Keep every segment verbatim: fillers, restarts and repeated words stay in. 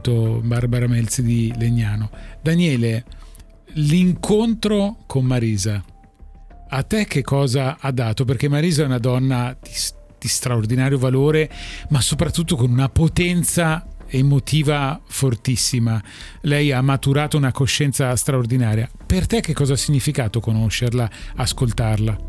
appunto Barbara Melzi di Legnano. Daniele, l'incontro con Marisa a te che cosa ha dato? Perché Marisa è una donna di, di straordinario valore, ma soprattutto con una potenza emotiva fortissima. Lei ha maturato una coscienza straordinaria. Per te che cosa ha significato conoscerla, ascoltarla?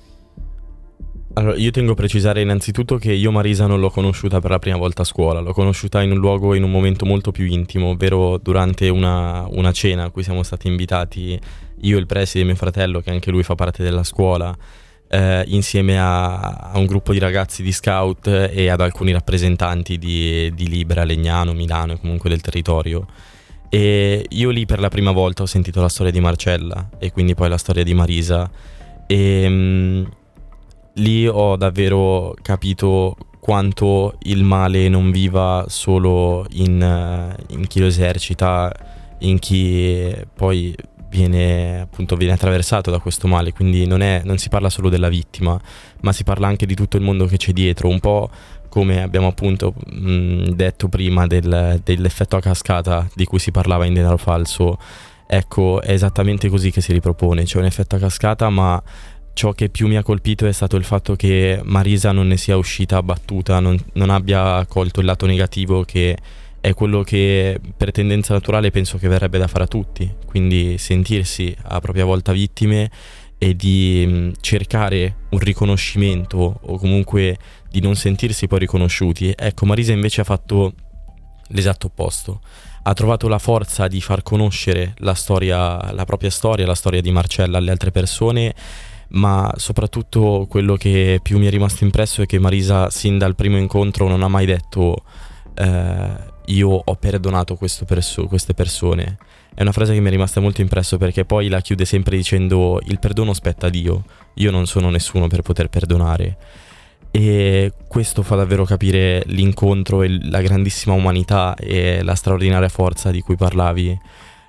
Allora, io tengo a precisare innanzitutto che io Marisa non l'ho conosciuta per la prima volta a scuola, l'ho conosciuta in un luogo, in un momento molto più intimo, ovvero durante una, una cena a cui siamo stati invitati io, il preside e mio fratello, che anche lui fa parte della scuola, eh, insieme a, a un gruppo di ragazzi di scout e ad alcuni rappresentanti di, di Libera, Legnano, Milano e comunque del territorio. E io lì per la prima volta ho sentito la storia di Marcella e quindi poi la storia di Marisa e... Mh, lì ho davvero capito quanto il male non viva solo in, in chi lo esercita, in chi poi viene appunto viene attraversato da questo male. Quindi non è, non si parla solo della vittima, ma si parla anche di tutto il mondo che c'è dietro, un po' come abbiamo appunto mh, detto prima del, dell'effetto a cascata di cui si parlava in Denaro Falso. Ecco, è esattamente così che si ripropone, c'è un effetto a cascata, ma ciò che più mi ha colpito è stato il fatto che Marisa non ne sia uscita abbattuta, non, non abbia colto il lato negativo, che è quello che per tendenza naturale penso che verrebbe da fare a tutti, quindi sentirsi a propria volta vittime e di mh, cercare un riconoscimento o comunque di non sentirsi poi riconosciuti. Ecco, Marisa invece ha fatto l'esatto opposto. Ha trovato la forza di far conoscere la storia, la propria storia, la storia di Marcella alle altre persone, ma soprattutto quello che più mi è rimasto impresso è che Marisa sin dal primo incontro non ha mai detto eh, io ho perdonato questo perso- queste persone. È una frase che mi è rimasta molto impresso, perché poi la chiude sempre dicendo il perdono spetta a Dio, io non sono nessuno per poter perdonare. E questo fa davvero capire l'incontro e la grandissima umanità e la straordinaria forza di cui parlavi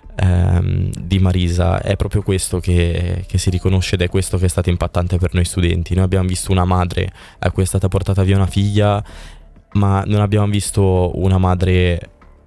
ehm, di Marisa. È proprio questo che, che si riconosce, ed è questo che è stato impattante per noi studenti. Noi abbiamo visto una madre a cui è stata portata via una figlia, ma non abbiamo visto una madre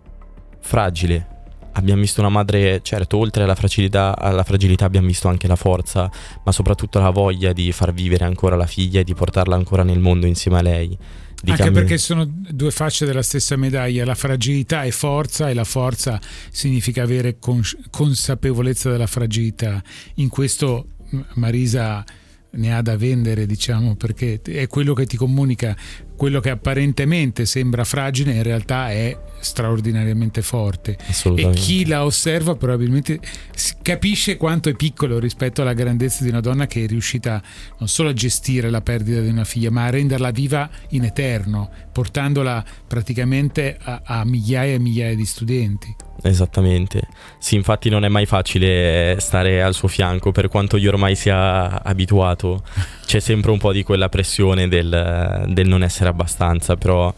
fragile. Abbiamo visto una madre, certo, oltre alla fragilità, alla fragilità abbiamo visto anche la forza, ma soprattutto la voglia di far vivere ancora la figlia e di portarla ancora nel mondo insieme a lei. Di Anche cammin- perché sono due facce della stessa medaglia, la fragilità è forza e la forza significa avere cons- consapevolezza della fragilità. In questo Marisa ne ha da vendere, diciamo, perché è quello che ti comunica quello che apparentemente sembra fragile, in realtà è straordinariamente forte, e chi la osserva probabilmente capisce quanto è piccolo rispetto alla grandezza di una donna che è riuscita non solo a gestire la perdita di una figlia, ma a renderla viva in eterno, portandola praticamente a, a migliaia e migliaia di studenti. Esattamente, sì, infatti non è mai facile stare al suo fianco, per quanto io ormai sia abituato. C'è sempre un po' di quella pressione del, del non essere abbastanza, però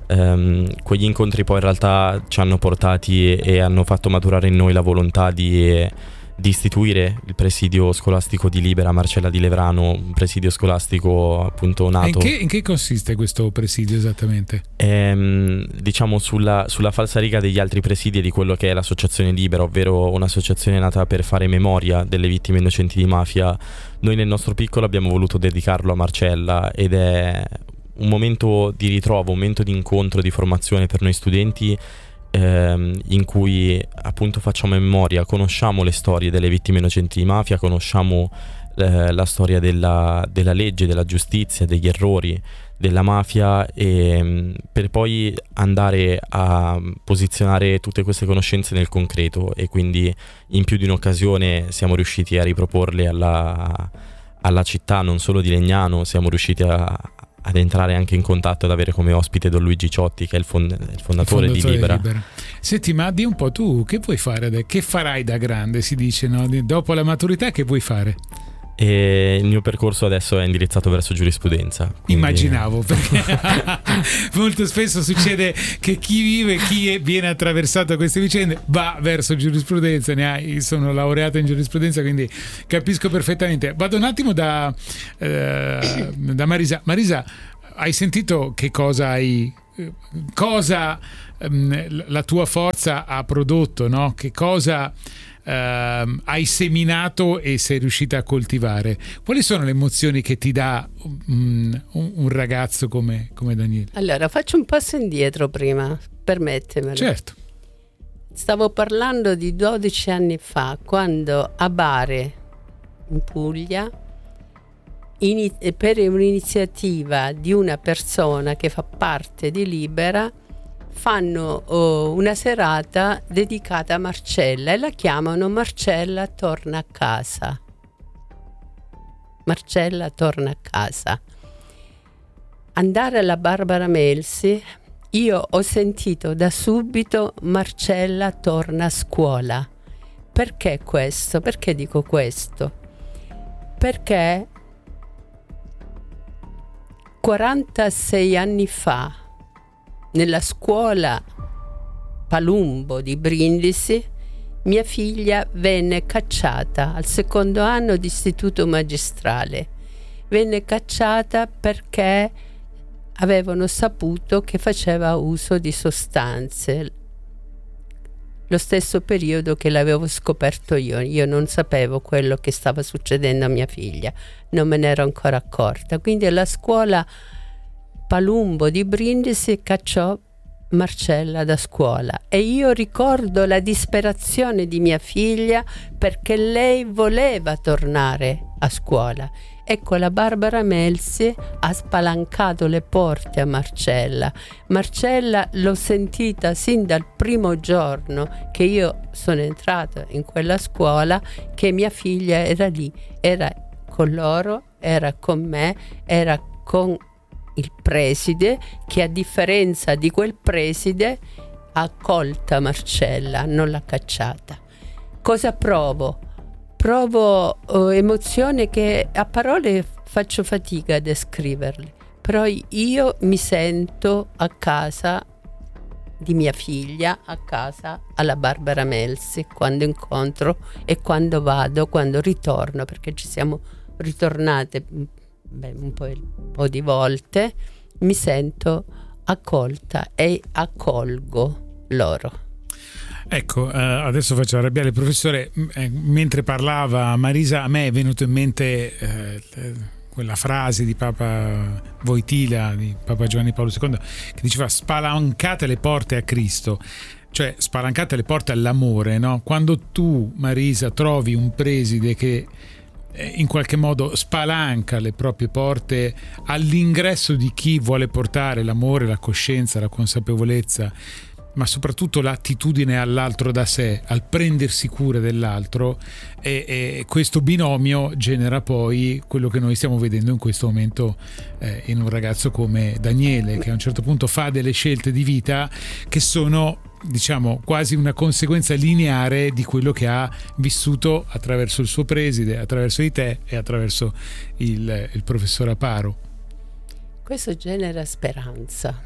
um, quegli incontri poi in realtà ci hanno portati e hanno fatto maturare in noi la volontà di, di istituire il presidio scolastico di Libera Marcella di Levrano, un presidio scolastico appunto nato. E in che, in che consiste questo presidio esattamente? Ehm, diciamo sulla, sulla falsariga degli altri presidi di quello che è l'associazione Libera, ovvero un'associazione nata per fare memoria delle vittime innocenti di mafia. Noi nel nostro piccolo abbiamo voluto dedicarlo a Marcella, ed è un momento di ritrovo, un momento di incontro, di formazione per noi studenti, ehm, in cui appunto facciamo memoria, conosciamo le storie delle vittime innocenti di mafia, conosciamo eh, la storia della, della legge, della giustizia, degli errori della mafia, e per poi andare a posizionare tutte queste conoscenze nel concreto. E quindi in più di un'occasione siamo riusciti a riproporle alla, alla città, non solo di Legnano, siamo riusciti a, ad entrare anche in contatto, ad avere come ospite Don Luigi Ciotti, che è il, fond- il, fondatore, il fondatore di Libera. Libera. Senti, ma di un po' tu che vuoi fare? Che farai da grande, si dice, no? Dopo la maturità che vuoi fare? E il mio percorso adesso è indirizzato verso giurisprudenza, quindi... Immaginavo, perché molto spesso succede che chi vive, chi viene attraversato da queste vicende va verso giurisprudenza. Ne hai, sono laureato in giurisprudenza, quindi capisco perfettamente. Vado un attimo da, eh, da Marisa. Marisa, hai sentito che cosa hai cosa ehm, la tua forza ha prodotto, no? Che cosa ehm, hai seminato e sei riuscita a coltivare. Quali sono le emozioni che ti dà um, un, un ragazzo come, come Daniele? Allora, faccio un passo indietro prima, permettemelo. Certo. Stavo parlando di dodici anni fa, quando a Bari, in Puglia, in, per un'iniziativa di una persona che fa parte di Libera, fanno oh, una serata dedicata a Marcella e la chiamano Marcella torna a casa. Marcella torna a casa. Andare alla Barbara Melsi, io ho sentito da subito Marcella torna a scuola. Perché questo? Perché dico questo? Perché quarantasei anni fa, nella scuola Palumbo di Brindisi, mia figlia venne cacciata al secondo anno di istituto magistrale. Venne cacciata perché avevano saputo che faceva uso di sostanze, lo stesso periodo che l'avevo scoperto io. Io non sapevo quello che stava succedendo a mia figlia, non me ne ero ancora accorta. Quindi la scuola Palumbo di Brindisi cacciò Marcella da scuola e io ricordo la disperazione di mia figlia perché lei voleva tornare a scuola. Ecco, la Barbara Melsi ha spalancato le porte a Marcella. Marcella l'ho sentita sin dal primo giorno che io sono entrata in quella scuola, che mia figlia era lì, era con loro, era con me, era con il preside, che a differenza di quel preside ha accolta Marcella, non l'ha cacciata. Cosa provo? Provo uh, emozioni che a parole faccio fatica a descriverle, però io mi sento a casa di mia figlia, a casa alla Barbara Melsi, quando incontro e quando vado, quando ritorno, perché ci siamo ritornate beh, un, po', un po' di volte, mi sento accolta e accolgo loro. Ecco, eh, adesso faccio arrabbiare il professore. Eh, mentre parlava Marisa, a me è venuto in mente eh, quella frase di Papa Wojtyla, di Papa Giovanni Paolo secondo, che diceva: spalancate le porte a Cristo, cioè spalancate le porte all'amore, no? Quando tu, Marisa, trovi un preside che eh, in qualche modo spalanca le proprie porte all'ingresso di chi vuole portare l'amore, la coscienza, la consapevolezza, ma soprattutto l'attitudine all'altro da sé, al prendersi cura dell'altro, e, e questo binomio genera poi quello che noi stiamo vedendo in questo momento eh, in un ragazzo come Daniele, che a un certo punto fa delle scelte di vita che sono, diciamo, quasi una conseguenza lineare di quello che ha vissuto attraverso il suo preside, attraverso di te e attraverso il, il professor Aparo. Questo genera speranza.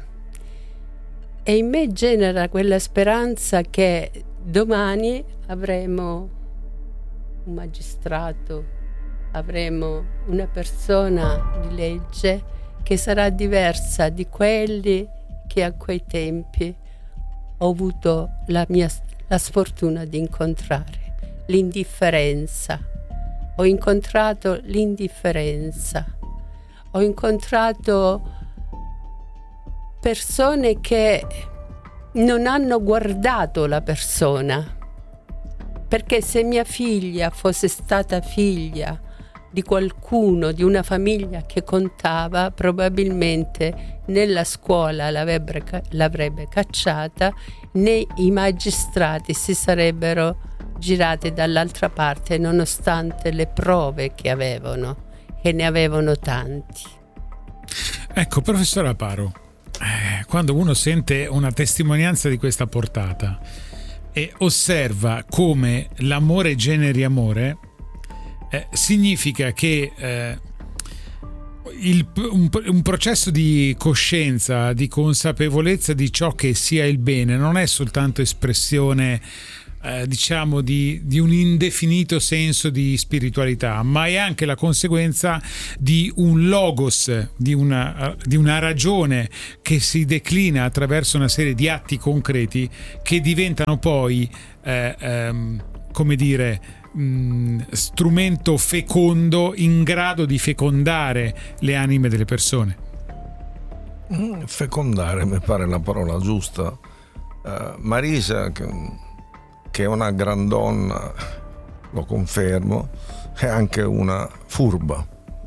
E in me genera quella speranza che domani avremo un magistrato, avremo una persona di legge che sarà diversa di quelli che a quei tempi ho avuto la mia la sfortuna di incontrare. L'indifferenza. Ho incontrato l'indifferenza. Ho incontrato persone che non hanno guardato la persona, perché se mia figlia fosse stata figlia di qualcuno, di una famiglia che contava, probabilmente nella scuola l'avrebbe, l'avrebbe cacciata, né i magistrati si sarebbero girati dall'altra parte, nonostante le prove che avevano, che ne avevano tanti. Ecco, professor Aparo, Eh, quando uno sente una testimonianza di questa portata e osserva come l'amore generi amore, eh, significa che eh, il, un, un processo di coscienza, di consapevolezza di ciò che sia il bene non è soltanto espressione eh, diciamo di, di un indefinito senso di spiritualità, ma è anche la conseguenza di un logos, di una, di una ragione che si declina attraverso una serie di atti concreti che diventano poi eh, ehm, come dire mh, strumento fecondo in grado di fecondare le anime delle persone. Mm, fecondare mi pare la parola giusta. uh, Marisa, che, che è una gran donna, lo confermo, è anche una furba,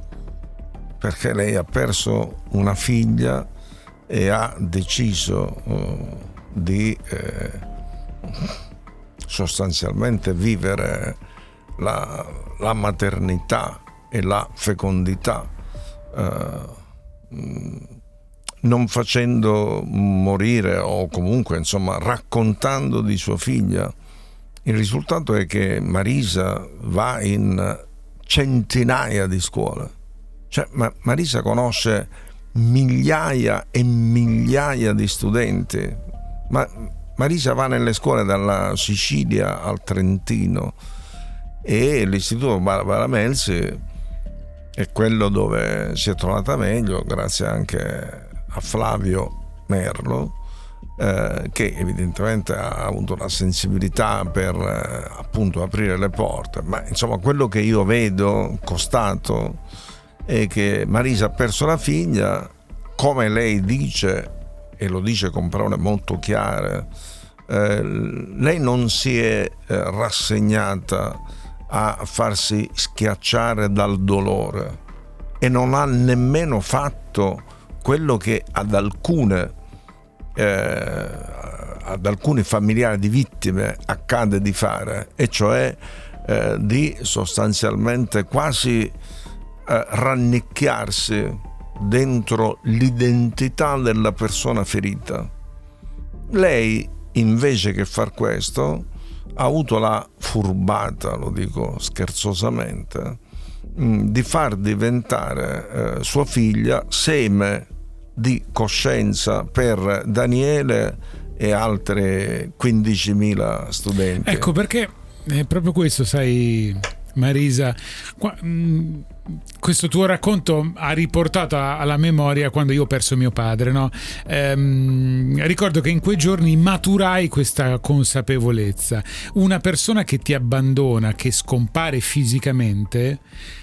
perché lei ha perso una figlia e ha deciso uh, di eh, sostanzialmente vivere la, la maternità e la fecondità, uh, non facendo morire, o comunque insomma raccontando di sua figlia. Il risultato è che Marisa va in centinaia di scuole, cioè ma- Marisa conosce migliaia e migliaia di studenti, ma Marisa va nelle scuole dalla Sicilia al Trentino, e l'istituto Barbara Melzi è quello dove si è trovata meglio, grazie anche a Flavio Merlo, eh, che evidentemente ha avuto una sensibilità per eh, appunto aprire le porte. Ma insomma, quello che io vedo costato è che Marisa ha perso la figlia, come lei dice, e lo dice con parole molto chiare. Eh, lei non si è eh, rassegnata a farsi schiacciare dal dolore, e non ha nemmeno fatto quello che ad alcune eh, ad alcuni familiari di vittime accade di fare, e cioè eh, di sostanzialmente quasi eh, rannicchiarsi dentro l'identità della persona ferita. Lei, invece che far questo, ha avuto la furbata, lo dico scherzosamente, mh, di far diventare eh, sua figlia seme di coscienza per Daniele e altre quindicimila studenti. Ecco perché è proprio questo, sai Marisa, qua, mh, questo tuo racconto ha riportato alla memoria quando io ho perso mio padre, no? Ehm, ricordo che in quei giorni maturai questa consapevolezza. Una persona che ti abbandona, che scompare fisicamente,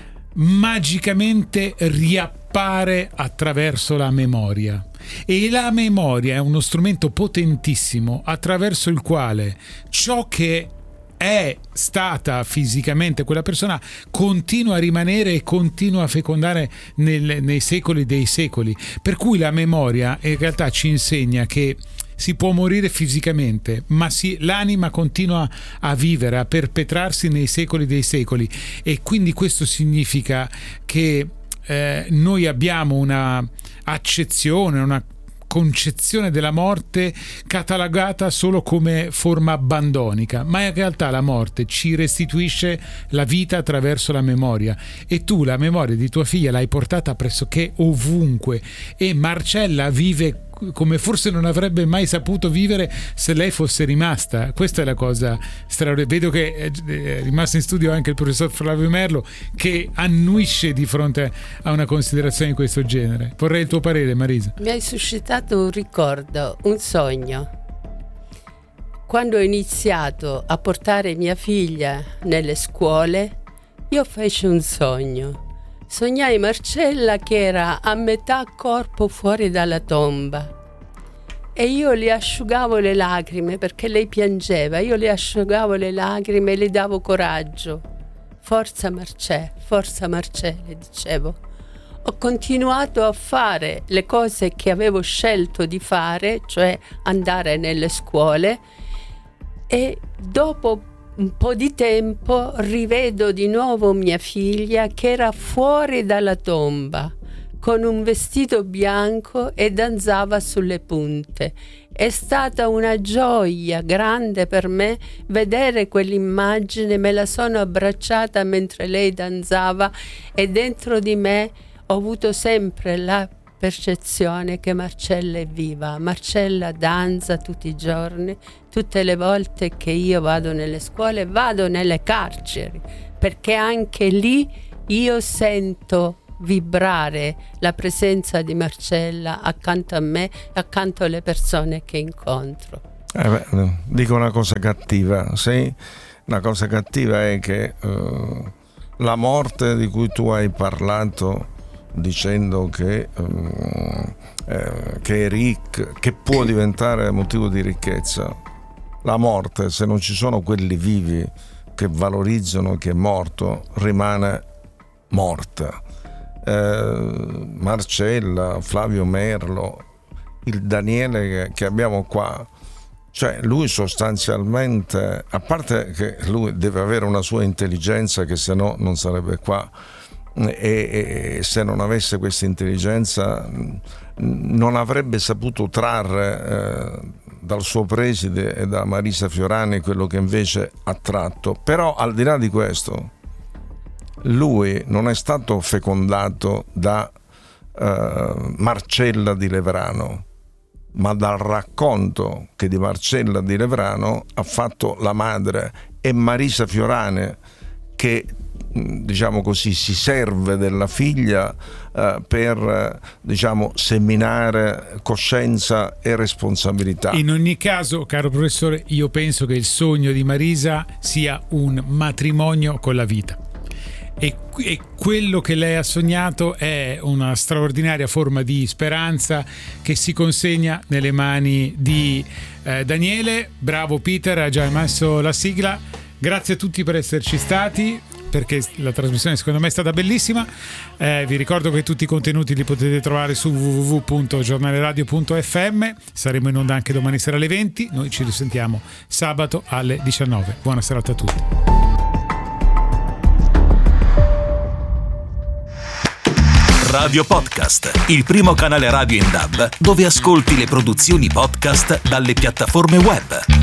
magicamente riappare attraverso la memoria, e la memoria è uno strumento potentissimo attraverso il quale ciò che è stata fisicamente quella persona continua a rimanere e continua a fecondare nel, nei secoli dei secoli. Per cui la memoria in realtà ci insegna che si può morire fisicamente, ma si, l'anima continua a vivere, a perpetrarsi nei secoli dei secoli, e quindi questo significa che eh, noi abbiamo una accezione, una concezione della morte catalogata solo come forma abbandonica, ma in realtà la morte ci restituisce la vita attraverso la memoria, e tu la memoria di tua figlia l'hai portata pressoché ovunque, e Marcella vive come forse non avrebbe mai saputo vivere se lei fosse rimasta. Questa è la cosa straordinaria. Vedo che è rimasto in studio anche il professor Flavio Merlo, che annuisce di fronte a una considerazione di questo genere. Vorrei il tuo parere, Marisa. Mi hai suscitato un ricordo, un sogno. Quando ho iniziato a portare mia figlia nelle scuole, io feci un sogno. Sognai Marcella che era a metà corpo fuori dalla tomba, e io le asciugavo le lacrime perché lei piangeva. Io le asciugavo le lacrime e le davo coraggio. Forza Marcè, forza Marcè, le dicevo. Ho continuato a fare le cose che avevo scelto di fare, cioè andare nelle scuole, e dopo un po' di tempo rivedo di nuovo mia figlia che era fuori dalla tomba con un vestito bianco e danzava sulle punte. È stata una gioia grande per me vedere quell'immagine. Me la sono abbracciata mentre lei danzava, e dentro di me ho avuto sempre la percezione che Marcella è viva. Marcella danza tutti i giorni, tutte le volte che io vado nelle scuole, vado nelle carceri, perché anche lì io sento vibrare la presenza di Marcella accanto a me, accanto alle persone che incontro. Eh beh, dico una cosa cattiva, sì? La cosa cattiva è che uh, la morte di cui tu hai parlato, dicendo che, um, eh, che è ricca, che può diventare motivo di ricchezza, la morte, se non ci sono quelli vivi che valorizzano chi è morto, rimane morta. Eh, Marcella, Flavio Merlo, il Daniele che, che abbiamo qua, cioè lui sostanzialmente, a parte che lui deve avere una sua intelligenza che se no non sarebbe qua, e, e se non avesse questa intelligenza non avrebbe saputo trarre eh, dal suo preside e da Marisa Fiorani quello che invece ha tratto. Però al di là di questo, lui non è stato fecondato da eh, Marcella di Levrano, ma dal racconto che di Marcella di Levrano ha fatto la madre, e Marisa Fiorani che, diciamo così, si serve della figlia eh, per, diciamo, seminare coscienza e responsabilità. In ogni caso, caro professore, io penso che il sogno di Marisa sia un matrimonio con la vita. E, e quello che lei ha sognato è una straordinaria forma di speranza che si consegna nelle mani di eh, Daniele. Bravo Peter, ha già messo la sigla. Grazie a tutti per esserci stati, perché la trasmissione secondo me è stata bellissima. Eh, vi ricordo che tutti i contenuti li potete trovare su w w w punto giornaleradio punto f m. Saremo in onda anche domani sera alle venti. Noi ci risentiamo sabato alle diciannove. Buona serata a tutti. Radio Podcast, il primo canale radio in D A B dove ascolti le produzioni podcast dalle piattaforme web.